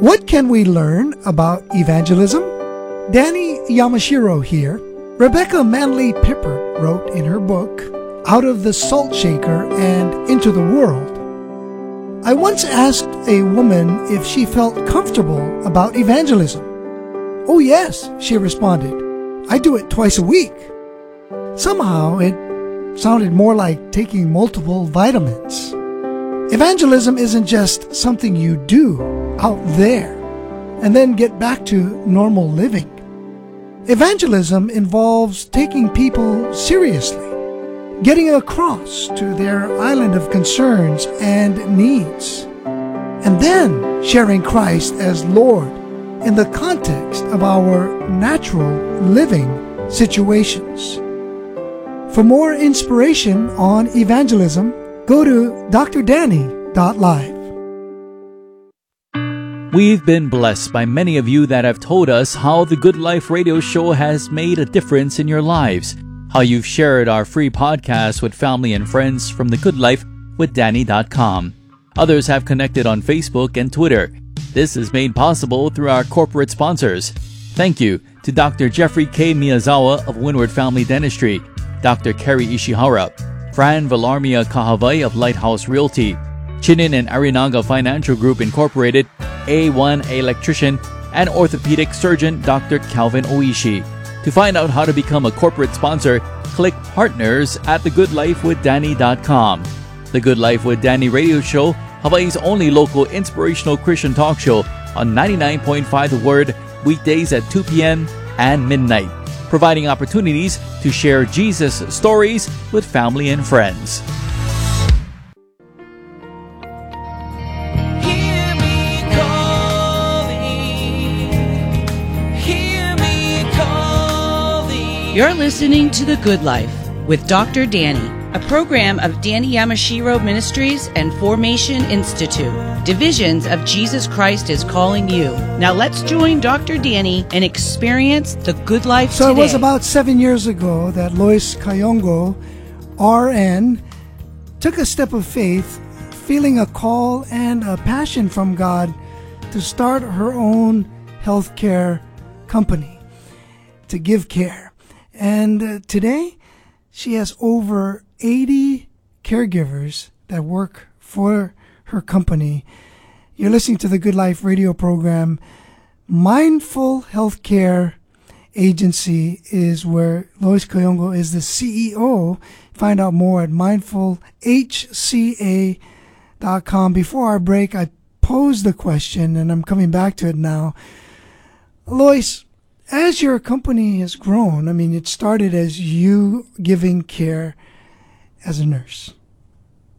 What can we learn about evangelism? Danny Yamashiro here. Rebecca Manley Pippert wrote in her book, Out of the Salt Shaker and Into the World. I once asked a woman if she felt comfortable about evangelism. Oh yes, she responded. I do it twice a week. Somehow it sounded more like taking multiple vitamins. Evangelism isn't just something you do out there and then get back to normal living. Evangelism involves taking people seriously, getting across to their island of concerns and needs, and then sharing Christ as Lord in the context of our natural living situations. For more inspiration on evangelism, go to drdanny.live. We've been blessed by many of you that have told us how the Good Life radio show has made a difference in your lives, how you've shared our free podcast with family and friends from thegoodlifewithdanny.com. Others have connected on Facebook and Twitter. This is made possible through our corporate sponsors. Thank you to Dr. Jeffrey K. Miyazawa of Windward Family Dentistry, Dr. Kerry Ishihara, Fran Villarmia Kahavai of Lighthouse Realty, Chinin and Arinaga Financial Group Incorporated, A1 Electrician, and orthopedic surgeon Dr. Calvin Oishi. To find out how to become a corporate sponsor, click Partners at thegoodlifewithdanny.com. The Good Life with Danny radio show, Hawaii's only local inspirational Christian talk show on 99.5 The Word, weekdays at 2 p.m. and midnight, providing opportunities to share Jesus stories with family and friends. You're listening to The Good Life with Dr. Danny, a program of Danny Yamashiro Ministries and Formation Institute. Divisions of Jesus Christ is calling you. Now let's join Dr. Danny and experience the good life today. So it was about 7 years ago that Lois Kayongo, RN, took a step of faith, feeling a call and a passion from God to start her own healthcare company, to give care. And today, she has over 80 caregivers that work for her company. You're listening to the Good Life radio program. Mindful Healthcare Agency is where Lois Kayongo is the CEO. Find out more at mindfulhca.com. Before our break, I posed the question, and I'm coming back to it now. Lois, as your company has grown, I mean, it started as you giving care as a nurse.